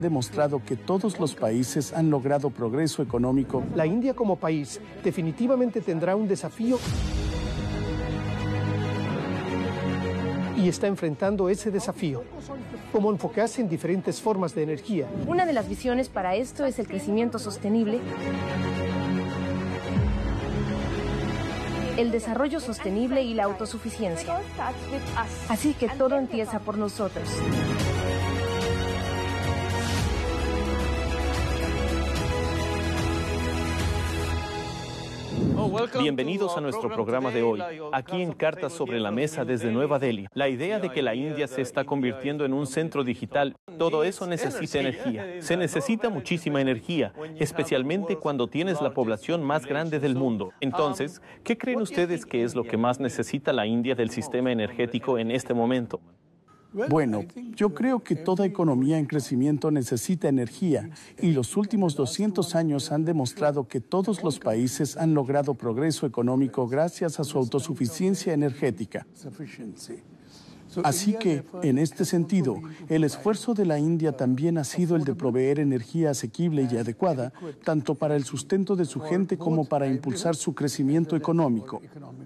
demostrado que todos los países han logrado progreso económico. La India como país definitivamente tendrá un desafío y está enfrentando ese desafío. Cómo enfocarse en diferentes formas de energía. Una de las visiones para esto es el crecimiento sostenible, el desarrollo sostenible y la autosuficiencia. Así que todo empieza por nosotros. Bienvenidos a nuestro programa de hoy, aquí en Cartas sobre la Mesa desde Nueva Delhi. La idea de que la India se está convirtiendo en un centro digital, todo eso necesita energía. Se necesita muchísima energía, especialmente cuando tienes la población más grande del mundo. Entonces, ¿qué creen ustedes que es lo que más necesita la India del sistema energético en este momento? Bueno, yo creo que toda economía en crecimiento necesita energía y los últimos 200 años han demostrado que todos los países han logrado progreso económico gracias a su autosuficiencia energética. Así que, en este sentido, el esfuerzo de la India también ha sido el de proveer energía asequible y adecuada, tanto para el sustento de su gente como para impulsar su crecimiento económico.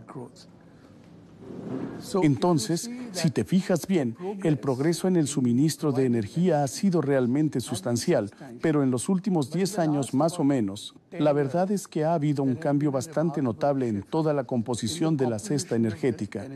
Entonces, si te fijas bien, el progreso en el suministro de energía ha sido realmente sustancial, pero en los últimos 10 años más o menos, la verdad es que ha habido un cambio bastante notable en toda la composición de la cesta energética.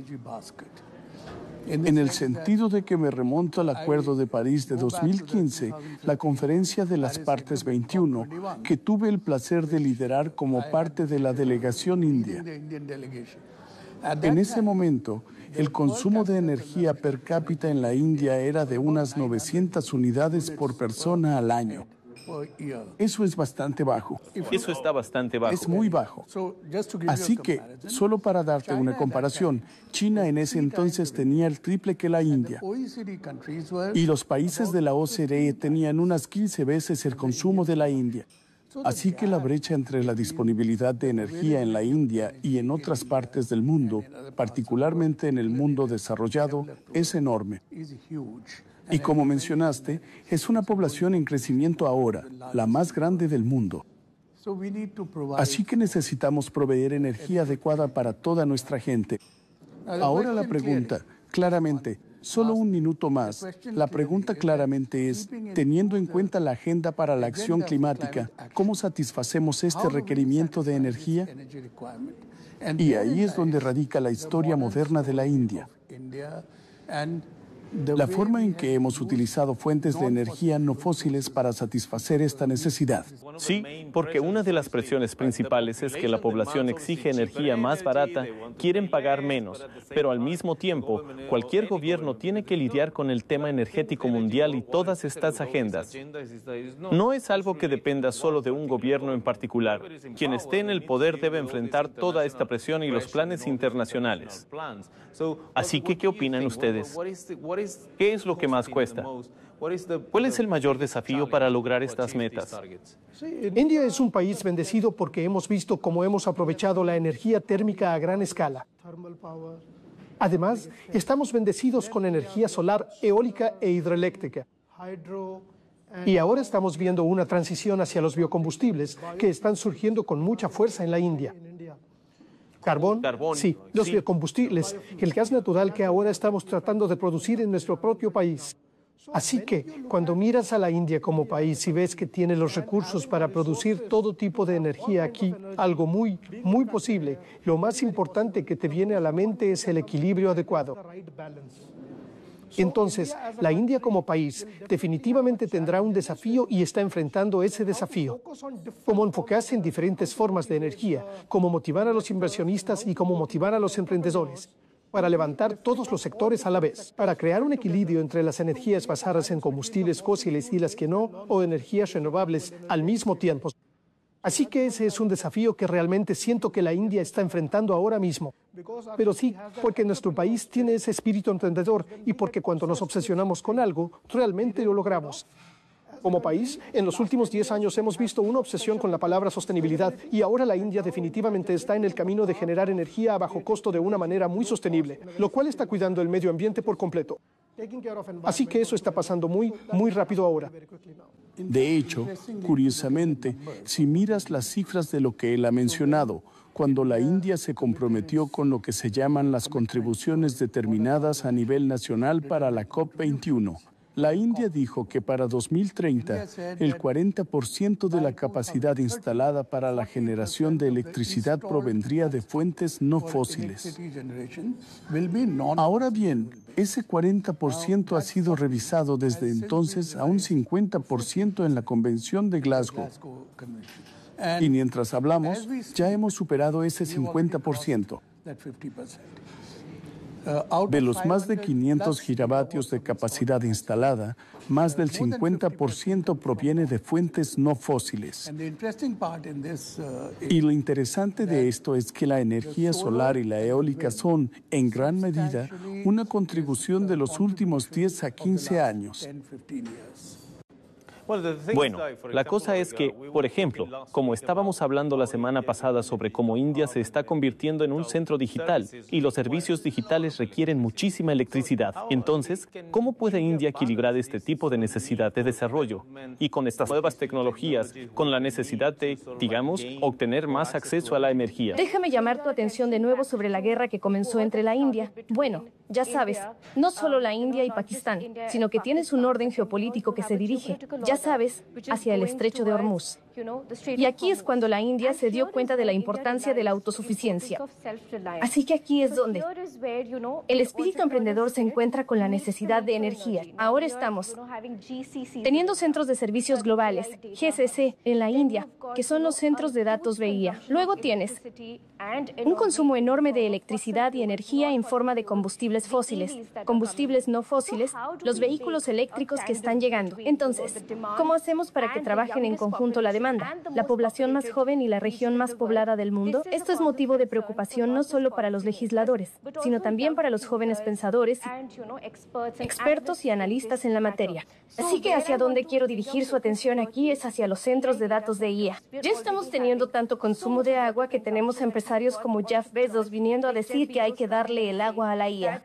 En el sentido de que me remonto al Acuerdo de París de 2015, la Conferencia de las Partes 21, que tuve el placer de liderar como parte de la delegación india. En ese momento, el consumo de energía per cápita en la India era de unas 900 unidades por persona al año. Eso es bastante bajo. Eso está bastante bajo. Es muy bajo. Así que, solo para darte una comparación, China en ese entonces tenía el triple que la India. Y los países de la OCDE tenían unas 15 veces el consumo de la India. Así que la brecha entre la disponibilidad de energía en la India y en otras partes del mundo, particularmente en el mundo desarrollado, es enorme. Y como mencionaste, es una población en crecimiento ahora, la más grande del mundo. Así que necesitamos proveer energía adecuada para toda nuestra gente. Ahora la pregunta, claramente, solo un minuto más. La pregunta claramente es, teniendo en cuenta la agenda para la acción climática, ¿cómo satisfacemos este requerimiento de energía? Y ahí es donde radica la historia moderna de la India. La forma en que hemos utilizado fuentes de energía no fósiles para satisfacer esta necesidad. Sí, porque una de las presiones principales es que la población exige energía más barata, quieren pagar menos, pero al mismo tiempo, cualquier gobierno tiene que lidiar con el tema energético mundial y todas estas agendas. No es algo que dependa solo de un gobierno en particular. Quien esté en el poder debe enfrentar toda esta presión y los planes internacionales. Así que, ¿qué opinan ustedes? ¿Qué es lo que más cuesta? ¿Cuál es el mayor desafío para lograr estas metas? India es un país bendecido porque hemos visto cómo hemos aprovechado la energía térmica a gran escala. Además, estamos bendecidos con energía solar, eólica e hidroeléctrica. Y ahora estamos viendo una transición hacia los biocombustibles que están surgiendo con mucha fuerza en la India. Carbón, sí, los biocombustibles, el gas natural que ahora estamos tratando de producir en nuestro propio país. Así que, cuando miras a la India como país y ves que tiene los recursos para producir todo tipo de energía aquí, algo muy, muy posible, lo más importante que te viene a la mente es el equilibrio adecuado. Entonces, la India como país definitivamente tendrá un desafío y está enfrentando ese desafío. Cómo enfocarse en diferentes formas de energía, cómo motivar a los inversionistas y cómo motivar a los emprendedores, para levantar todos los sectores a la vez, para crear un equilibrio entre las energías basadas en combustibles fósiles y las que no, o energías renovables al mismo tiempo. Así que ese es un desafío que realmente siento que la India está enfrentando ahora mismo. Pero sí, porque nuestro país tiene ese espíritu emprendedor y porque cuando nos obsesionamos con algo, realmente lo logramos. Como país, en los últimos 10 años hemos visto una obsesión con la palabra sostenibilidad y ahora la India definitivamente está en el camino de generar energía a bajo costo de una manera muy sostenible, lo cual está cuidando el medio ambiente por completo. Así que eso está pasando muy rápido ahora. De hecho, curiosamente, si miras las cifras de lo que él ha mencionado, cuando la India se comprometió con lo que se llaman las contribuciones determinadas a nivel nacional para la COP21, la India dijo que para 2030 el 40% de la capacidad instalada para la generación de electricidad provendría de fuentes no fósiles. Ahora bien, ese 40% ha sido revisado desde entonces a un 50% en la Convención de Glasgow. Y mientras hablamos, ya hemos superado ese 50%. De los más de 500 gigavatios de capacidad instalada, más del 50% proviene de fuentes no fósiles. Y lo interesante de esto es que la energía solar y la eólica son, en gran medida, una contribución de los últimos 10 a 15 años. Bueno, la cosa es que, por ejemplo, como estábamos hablando la semana pasada sobre cómo India se está convirtiendo en un centro digital y los servicios digitales requieren muchísima electricidad. Entonces, ¿cómo puede India equilibrar este tipo de necesidad de desarrollo? Y con estas nuevas tecnologías, con la necesidad de, digamos, obtener más acceso a la energía. Déjame llamar tu atención de nuevo sobre la guerra que comenzó entre la India. Bueno, ya sabes, no solo la India y Pakistán, sino que tienes un orden geopolítico que se dirige, ya sabes, hacia el estrecho de Hormuz. Y aquí es cuando la India se dio cuenta de la importancia de la autosuficiencia. Así que aquí es donde el espíritu emprendedor se encuentra con la necesidad de energía. Ahora estamos teniendo centros de servicios globales, GCC, en la India, que son los centros de datos BIA. Luego tienes un consumo enorme de electricidad y energía en forma de combustibles fósiles, combustibles no fósiles, los vehículos eléctricos que están llegando. Entonces, ¿cómo hacemos para que trabajen en conjunto la demanda? La población más joven y la región más poblada del mundo. Esto es motivo de preocupación no solo para los legisladores, sino también para los jóvenes pensadores, expertos y analistas en la materia. Así que hacia donde quiero dirigir su atención aquí es hacia los centros de datos de IA. Ya estamos teniendo tanto consumo de agua que tenemos empresarios como Jeff Bezos viniendo a decir que hay que darle el agua a la IA.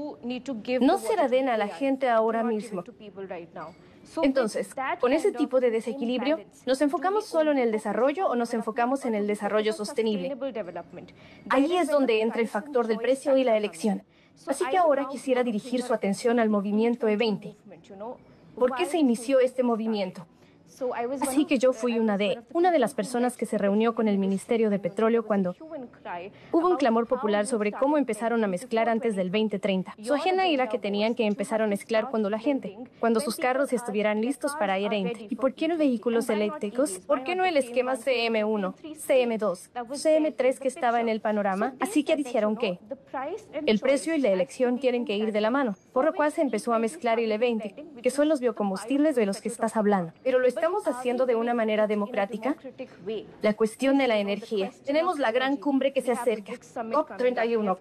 No se la den a la gente ahora mismo. Entonces, con ese tipo de desequilibrio, ¿nos enfocamos solo en el desarrollo o nos enfocamos en el desarrollo sostenible? Allí es donde entra el factor del precio y la elección. Así que ahora quisiera dirigir su atención al movimiento E20. ¿Por qué se inició este movimiento? Así que yo fui una de las personas que se reunió con el Ministerio de Petróleo cuando hubo un clamor popular sobre cómo empezaron a mezclar antes del 2030. Su agenda era que tenían que empezar a mezclar cuando sus carros estuvieran listos para E20. ¿Y por qué no vehículos eléctricos? ¿Por qué no el esquema CM1, CM2, CM3 que estaba en el panorama? Así que dijeron que el precio y la elección tienen que ir de la mano, por lo cual se empezó a mezclar el E20, que son los biocombustibles de los que estás hablando. Pero lo estamos haciendo de una manera democrática. La cuestión de la energía. Tenemos la gran cumbre que se acerca, COP31.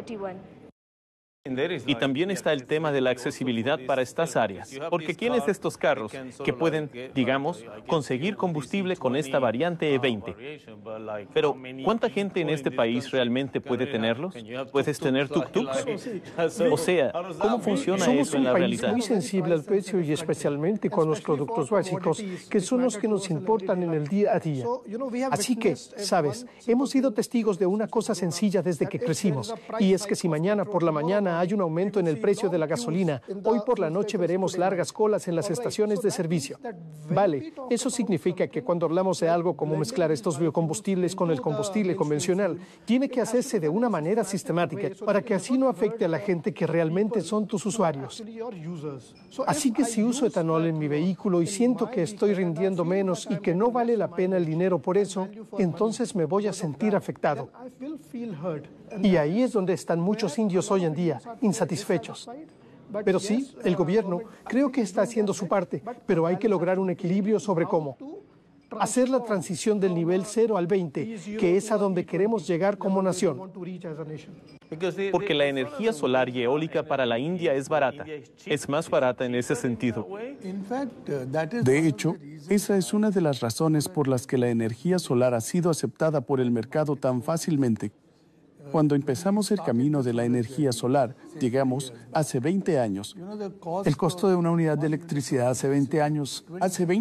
Y también está el tema de la accesibilidad para estas áreas, porque ¿quiénes de estos carros que pueden, digamos, conseguir combustible con esta variante E20? Pero, ¿cuánta gente en este país realmente puede tenerlos? ¿Puedes tener tuk-tuks? O sea, ¿cómo funciona eso en la realidad? Somos un país muy sensible al precio y especialmente con los productos básicos, que son los que nos importan en el día a día. Así que, sabes, hemos sido testigos de una cosa sencilla desde que crecimos, y es que si mañana por la mañana hay un aumento en el precio de la gasolina, hoy por la noche veremos largas colas en las estaciones de servicio. Vale, eso significa que cuando hablamos de algo como mezclar estos biocombustibles con el combustible convencional, tiene que hacerse de una manera sistemática para que así no afecte a la gente que realmente son tus usuarios. Así que si uso etanol en mi vehículo y siento que estoy rindiendo menos y que no vale la pena el dinero por eso, entonces me voy a sentir afectado. Y ahí es donde están muchos indios hoy en día, insatisfechos. Pero sí, el gobierno creo que está haciendo su parte, pero hay que lograr un equilibrio sobre cómo hacer la transición del nivel 0 al 20, que es a donde queremos llegar como nación. Porque la energía solar y eólica para la India es barata. Es más barata en ese sentido. De hecho, esa es una de las razones por las que la energía solar ha sido aceptada por el mercado tan fácilmente. Cuando empezamos el camino de la energía solar, digamos, hace 20 años. El costo de una unidad de electricidad hace 20 años. Hace 20